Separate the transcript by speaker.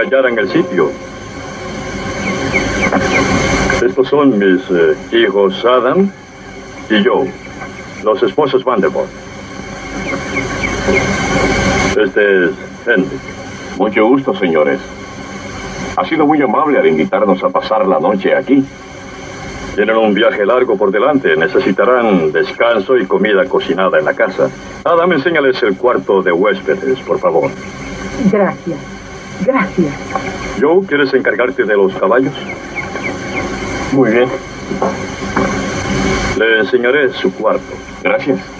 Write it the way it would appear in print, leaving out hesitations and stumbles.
Speaker 1: hallaran el sitio. Estos son mis hijos Adam y Joe, los esposos Vanderbilt. Este es Henry.
Speaker 2: Mucho gusto, señores. Ha sido muy amable al invitarnos a pasar la noche aquí.
Speaker 1: Tienen un viaje largo por delante. Necesitarán descanso y comida cocinada en la casa. Adam, enséñales el cuarto de huéspedes, por favor.
Speaker 3: Gracias. Gracias.
Speaker 1: Joe, ¿quieres encargarte de los caballos?
Speaker 2: Muy bien.
Speaker 1: Le enseñaré su cuarto.
Speaker 2: Gracias.